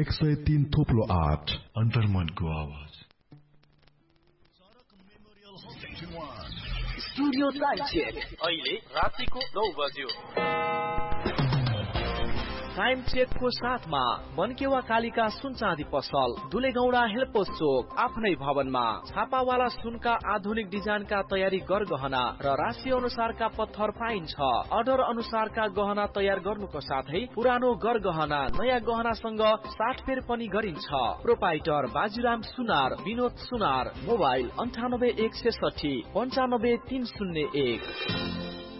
103 थोप्लो 8 अन्तर्मनको आवाज। Studio time check अहिले रातिको 9 बज्यो। टाइम चेकको साथमा मनकेवा कालिका सुन चाँदी पसल, दुलेगौडा हेल्पोस चोक, आफ्नै भवनमा छापावाला सुनका आधुनिक डिजाइनका तयारी गरगहना र राशि अनुसारका पत्थर पाइन्छ। अर्डर अनुसारका गहना तयार गर्नुको साथै पुरानो गरगहना नयाँ गहनासँग साटफेर पनि गरिन्छ। प्रोपाइटर बाजुराम सुनार, विनोद सुनार, मोबाइल 9816 95301।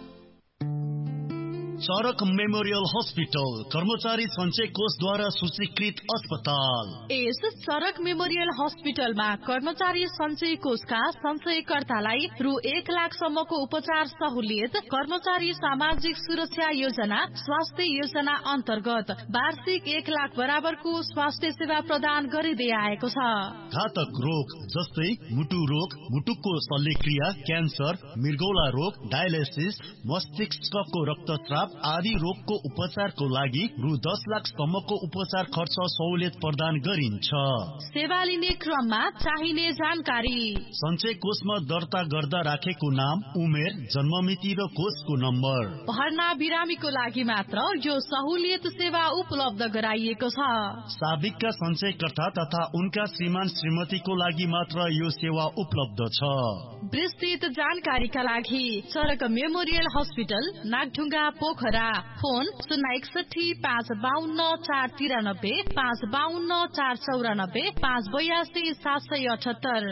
सड़क मेमोरियल हॉस्पिटल कर्मचारी संचय कोषद्वारा सूचीकृत अस्पताल। यस सड़क मेमोरियल हस्पिटलमा कर्मचारी संचय कोषका संचयकर्तालाई रु 1 लाखसम्मको उपचार सहुलियत, कर्मचारी सामाजिक सुरक्षा योजना, स्वास्थ्य योजना अन्तर्गत वार्षिक 1 लाख बराबरको स्वास्थ्य सेवा प्रदान गरिँदै आएको छ। घातक रोग जस्तै मुटु रोग, मुटुको शल्यक्रिया, क्यान्सर, मृगौला रोग, डायलिसिस, मस्तिष्कको रक्तस्राव आदि रोगको उपचारको लागि रु 10 लाखसम्मको उपचार खर्च सहुलियत प्रदान गरिन्छ। सेवा लिने क्रममा चाहिने जानकारी: सञ्चय कोषमा दर्ता गर्दा राखेको नाम, उमेर, जन्ममिति र कोषको नम्बर। भर्ना बिरामीको लागि मात्र यो सहुलियत सेवा उपलब्ध गराइएको छ। साबिकका सञ्चयकर्ता तथा उनका श्रीमान श्रीमतीको लागि मात्र यो सेवा उपलब्ध छ। विस्तृत जानकारीका लागि सड़क memorial hospital, Nagdhunga, Pokhara. Phone 061 552 493 552 494 582 778।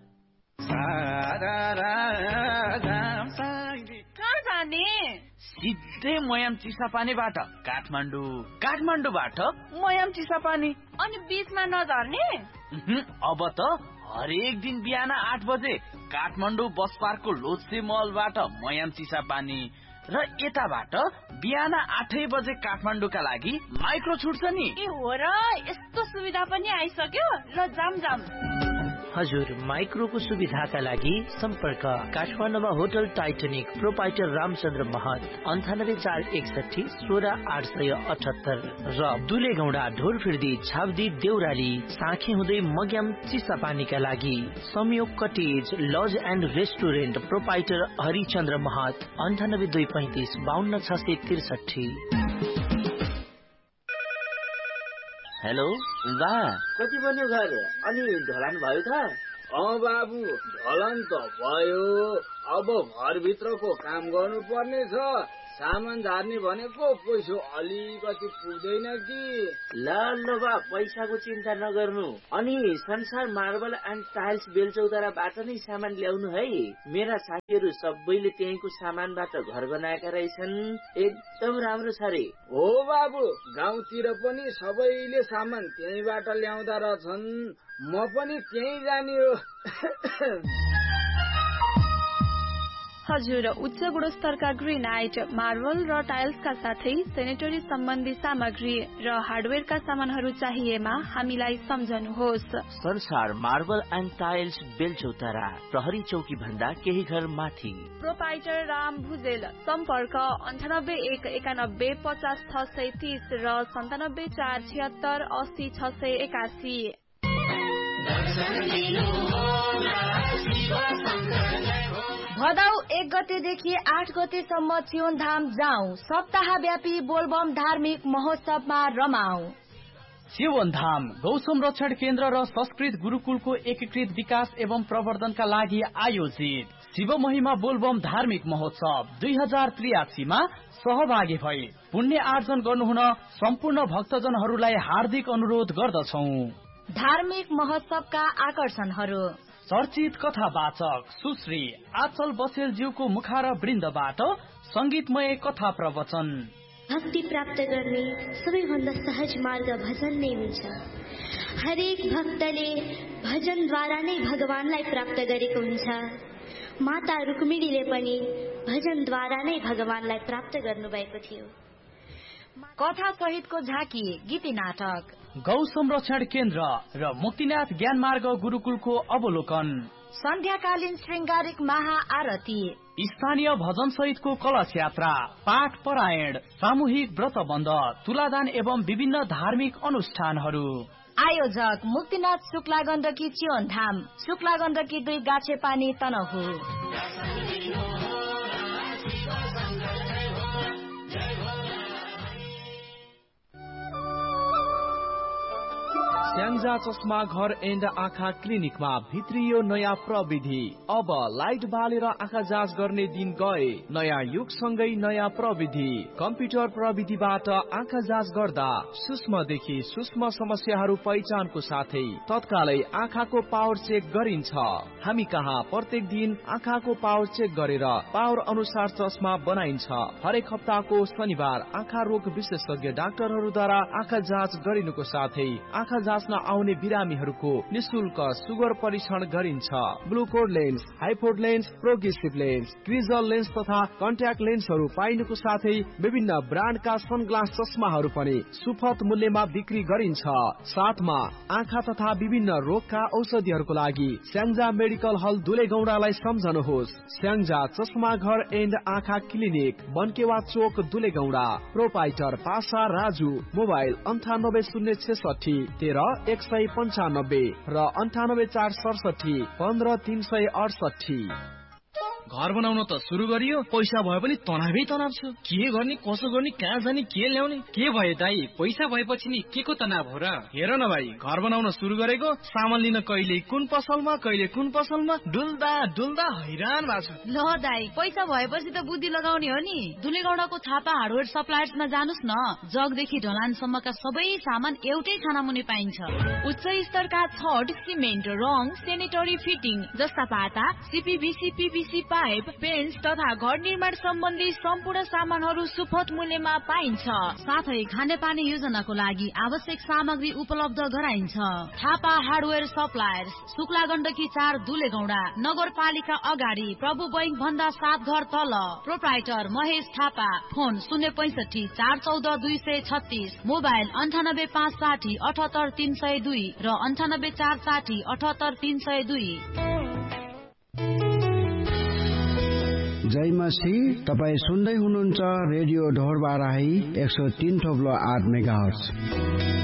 कहाँ जाने? सिधै मयाम चिसापानीबाट काठमाडौँ, काठमाडौँबाट मयाम चिसापानी। अनि बीचमा नझर्ने? अब त हरेक दिन बिहान 8 बजे काठमाडौँ बस पार्कको लोत्से मलबाट मयाम चिसापानी र यताबाट बिहान 8 बजे काठमाडौँका लागि माइक्रो छुट्छ नि। ए हो र, यस्तो सुविधा पनि आइसक्यो। ल जाम। हजुर, माइक्रोको सुविधाका लागि सम्पर्क काठमाडौँमा होटल टाइटनिक, प्रोपाइटर रामचन्द्र महत, 98461 16878 र दुलेगौडा ढोरफिर्दी झाब्दी देउराली साँखी हुँदै मग्याम चिसापानीका लागि संयोग cottage laws and restaurant, proprietor Harichandra महत, 98235 52663। हेलो बा, कति बन्यो घर? अनि ढलान भयो त? बाबु, ढलान त भयो। अब घरभित्रको काम गर्नु पर्ने छ। सामान झार्ने भनेको पैसा अलिकति पुग्दैन कि। ल बा, पैसाको चिन्ता नगर्नु। अनि संसार मार्बल एन्ड टाइल्स बेलचौताराबाट नै सामान ल्याउनु है। मेरा साथीहरू सबैले त्यहीँको सामानबाट घर बनाएका रहेछन्। एकदम राम्रो छ रे। हो बाबु, गाउँतिर पनि सबैले सामान त्यहीँबाट ल्याउँदा रहेछन्। म पनि त्यहीँ जाने हो। हजुर, उच्च गुणस्तरका ग्रेनाइट, मार्बल र टाइल्सका साथै सेनेटरी सम्बन्धी सामग्री र हार्डवेयरका सामानहरू चाहिएमा हामीलाई सम्झनुहोस्। संसार मार्बल एन्ड टाइल्स बेलचौतारा, प्रहरी चौकी भन्दा केही घर माथि। प्रोपाइटर राम भुजेल। सम्पर्क 98 191 50 630 र 97 476 80 681। भदौ 1 गतेदेखि 8 गतेसम्म चियोनधाम जाउँ। सप्ताहव्यापी बोलबम धार्मिक महोत्सवमा रमाऊ। चियोनधाम गौ संरक्षण केन्द्र र संस्कृत गुरुकुलको एकीकृत विकास एवं प्रवर्धनका लागि आयोजित शिव महिमा बोलबम धार्मिक महोत्सव 2083 मा सहभागी भई पुण्य आर्जन गर्नुहुन सम्पूर्ण भक्तजनहरूलाई हार्दिक अनुरोध गर्दछौं। धार्मिक महोत्सवका आकर्षणहरू: चर्चित कथावाचक सुश्री आचल बसेलज्यूको मुखार वृन्दबाट संगीतमय कथा प्रवचन। भक्ति प्राप्त गर्ने सबैभन्दा सहज मार्ग भजन नै हुन्छ। हरेक भक्तले भजनद्वारा नै भगवानलाई प्राप्त गरेको हुन्छ। माता रुक्मिणीले पनि भजनद्वारा नै भगवानलाई प्राप्त गर्नुभएको थियो। कथा सहितको झाँकी, गीती नाटक। गौ संरक्षण केन्द्र र मुक्तिनाथ ज्ञान मार्ग गुरुकुलको अवलोकन। सन्ध्याकालीन श्रृंगारिक महाआरती, स्थानीय भजन सहितको कलश यात्रा, पाठ परायण, सामूहिक व्रतबन्ध, तुलादान एवं विभिन्न धार्मिक अनुष्ठानहरू। आयोजक मुक्तिनाथ शुक्ला गण्डकी चियोनधाम, शुक्ला गण्डकी 2 गाछेपानी तनहु। स्याङ्जा चस्मा घर एन्ड आँखा क्लिनिकमा भित्रियो नयाँ प्रविधि। अब लाइट बालेर आँखा जाँच गर्ने दिन गए। नयाँ युगसँगै नयाँ प्रविधि। कम्प्युटर प्रविधिबाट आँखा जाँच गर्दा सूक्ष्मदेखि सूक्ष्म समस्याहरू पहिचानको साथै तत्कालै आँखाको पावर चेक गरिन्छ। हामी कहाँ प्रत्येक दिन आँखाको पावर चेक गरेर पावर अनुसार चस्मा बनाइन्छ। हरेक हप्ताको शनिबार आँखा रोग विशेषज्ञ डाक्टरहरूद्वारा आँखा जाँच गरिनुको साथै आँखा जाँच्न आउने बिरामीहरूको निशुल्क सुगर परीक्षण गरिन्छ। ग्लुकोड lens, हाइपोड lens, progressive lens, क्रिजल lens तथा कन्ट्याक्ट लेन्सहरू पाइनुको साथै विभिन्न ब्रान्डका सनग्लास चस्माहरू पनि सुपथ मूल्यमा बिक्री गरिन्छ। साथमा आँखा तथा विभिन्न रोगका औषधिहरूको लागि स्याङ्जा मेडिकल हल दुलेगौडालाई सम्झनुहोस्। स्याङ्जा चस्मा घर एन्ड आँखा क्लिनिक, बनकेवा चोक, दुलेगौडा। प्रोपाइटर पासा राजु। मोबाइल 9806 13 195 र 98467 15368। घर बनाउन त सुरु गरियो, पैसा भयो पनि तनावै तनाव छ। के गर्ने, कसो गर्ने, कहाँ जाने, के ल्याउने? के भयो दाई, पैसा भएपछि नि के को तनाव हो र? हेर न भाइ, घर बनाउन सुरु गरेको, सामान लिन कहिले कुन पसलमा कहिले कुन पसलमा डुल्दा डुल्दा हैरान भएको छ। ल दाई, पैसा भएपछि त बुद्धि लगाउने हो नि। दुलेगौडाको थापा हार्डवेयर सप्लायर्समा जानुस् न। जगदेखि ढलानसम्मका सबै सामान एउटै खाना मुनि पाइन्छ। उच्च स्तरका छड, सिमेन्ट, रङ, सेनेटरी फिटिङ जस्ता पाता, सीपीभीसी, पीवीसी पाइप, पेन्स तथा घर निर्माण सम्बन्धी सम्पूर्ण सामानहरू सुपथ मूल्यमा पाइन्छ। साथै खानेपानी योजनाको लागि आवश्यक सामग्री उपलब्ध गराइन्छ। थापा हार्डवेयर सप्लायर्स, शुक्ला गण्डकी 4 दुलेगौडा, नगरपालिका अगाडि, प्रभु बैंक भन्दा 7 घर तल। Proprietor Mahesh Thapa. Phone 065 414 236, mobile 98560 78 302 र 98460 78 302। जय मसी, तपाईँ सुन्दै हुनुहुन्छ रेडियो ढोरबाराही 103.8 मेगाहर्ज।